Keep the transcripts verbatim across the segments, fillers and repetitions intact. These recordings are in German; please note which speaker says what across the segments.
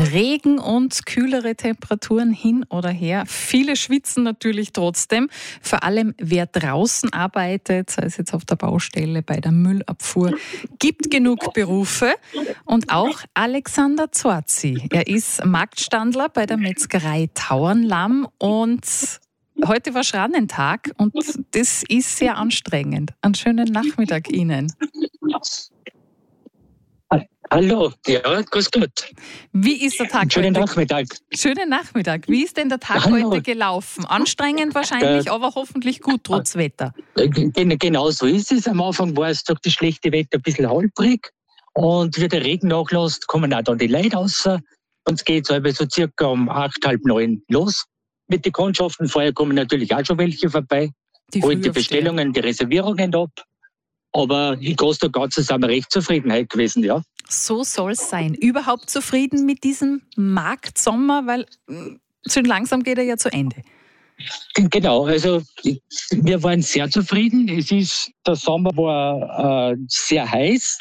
Speaker 1: Regen und kühlere Temperaturen hin oder her. Viele schwitzen natürlich trotzdem. Vor allem wer draußen arbeitet, sei es jetzt auf der Baustelle, bei der Müllabfuhr, gibt genug Berufe. Und auch Alexander Zorzi. Er ist Marktstandler bei der Metzgerei Tauernlamm und heute war Schrannentag und das ist sehr anstrengend. Einen schönen Nachmittag Ihnen.
Speaker 2: Hallo, ja, grüß Gott.
Speaker 1: Wie ist der Tag
Speaker 2: Schönen
Speaker 1: heute?
Speaker 2: Nachmittag.
Speaker 1: Schönen Nachmittag. Wie ist denn der Tag
Speaker 2: Hallo.
Speaker 1: heute gelaufen? Anstrengend wahrscheinlich,
Speaker 2: Äh,
Speaker 1: aber hoffentlich gut, trotz Wetter.
Speaker 2: Gen- Genau so ist es. Am Anfang war es durch das schlechte Wetter ein bisschen holprig. Und wie der Regen nachlässt, kommen auch dann die Leute raus. Und es geht so, so circa um acht, halb neun los mit den Kundschaften. Vorher kommen natürlich auch schon welche vorbei.
Speaker 1: Die
Speaker 2: Holen die
Speaker 1: Frühaufsteher.
Speaker 2: Bestellungen, die Reservierungen ab. Aber im Großen und Ganzen sind wir recht zufrieden heute gewesen, ja.
Speaker 1: So soll es sein. Überhaupt zufrieden mit diesem Marktsommer, weil mh, schön langsam geht er ja zu Ende.
Speaker 2: Genau, also wir waren sehr zufrieden. Es ist, der Sommer war äh, sehr heiß.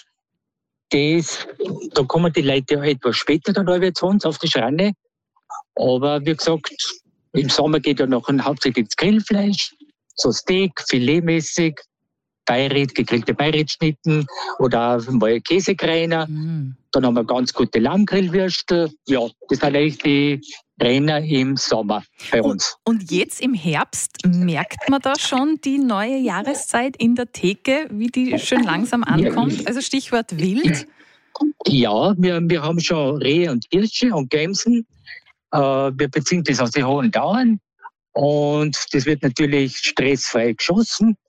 Speaker 2: Das, da kommen die Leute ja etwas später dann alle zu uns auf die Schranne. Aber wie gesagt, im Sommer geht ja noch hauptsächlich das Grillfleisch, so Steak, Filetmäßig, Beirät, gegrillte Beirätschnitten oder auch mal Käsekreiner.
Speaker 1: Mm.
Speaker 2: Dann haben wir ganz gute Lammgrillwürste. Ja, das sind eigentlich die Renner im Sommer bei uns.
Speaker 1: Und jetzt im Herbst merkt man da schon die neue Jahreszeit in der Theke, wie die schön langsam ankommt. Also Stichwort wild.
Speaker 2: Ja, wir, wir haben schon Rehe und Hirsche und Gämsen. Äh, wir beziehen das aus den hohen Dauern. Und das wird natürlich stressfrei geschossen.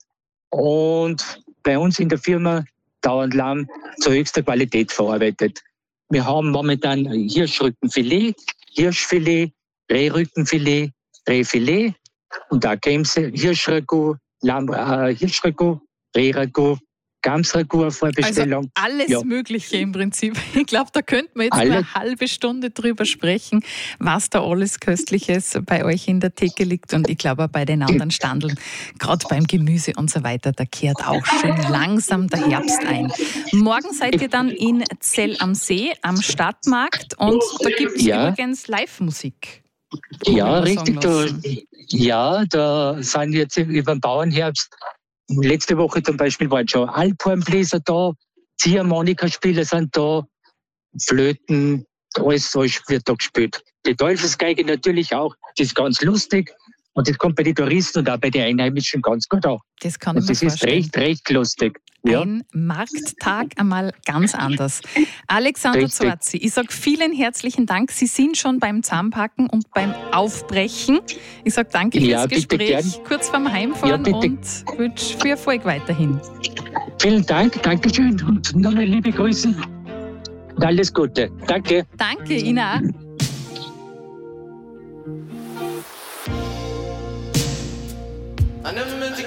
Speaker 2: Und bei uns in der Firma Tauernlamm zur höchster Qualität verarbeitet. Wir haben momentan Hirschrückenfilet, Hirschfilet, Rehrückenfilet, Rehfilet und auch Gämse, Hirschragout, Lamm, äh, Hirschragout, Rehragout, Gamsragout auf Vorbestellung.
Speaker 1: Also alles
Speaker 2: Ja.
Speaker 1: Mögliche im Prinzip. Ich glaube, da könnten wir jetzt
Speaker 2: Alle.
Speaker 1: eine halbe Stunde drüber sprechen, was da alles Köstliches bei euch in der Theke liegt. Und ich glaube auch bei den anderen Standeln, gerade beim Gemüse und so weiter, da kehrt auch schön langsam der Herbst ein. Morgen seid ihr dann in Zell am See am Stadtmarkt und da gibt es
Speaker 2: Ja.
Speaker 1: übrigens Live-Musik.
Speaker 2: Ja,
Speaker 1: Kann man
Speaker 2: richtig.
Speaker 1: sagen
Speaker 2: Da,
Speaker 1: lassen.
Speaker 2: ja, da sind jetzt über den Bauernherbst. Letzte Woche zum Beispiel waren schon Alphornbläser da, Ziehharmonikaspieler sind da, Flöten, alles, alles wird da gespielt. Die Teufelsgeige natürlich auch, das ist ganz lustig. Und das kommt bei den Touristen und auch bei den Einheimischen ganz gut an.
Speaker 1: Das kann ich
Speaker 2: Und
Speaker 1: mir
Speaker 2: das ist
Speaker 1: vorstellen.
Speaker 2: recht, recht lustig. Ja.
Speaker 1: Ein Markttag einmal ganz anders. Alexander
Speaker 2: Richtig.
Speaker 1: Zorzi, ich sage vielen herzlichen Dank. Sie sind schon beim Zusammenpacken und beim Aufbrechen. Ich sage danke
Speaker 2: Ja,
Speaker 1: fürs
Speaker 2: bitte
Speaker 1: Gespräch,
Speaker 2: gern.
Speaker 1: kurz vorm Heimfahren
Speaker 2: Ja, bitte.
Speaker 1: und wünsche viel Erfolg weiterhin.
Speaker 2: Vielen Dank, Dankeschön und noch eine liebe Grüße und alles Gute. Danke.
Speaker 1: Danke, Ihnen auch.
Speaker 3: I never meant to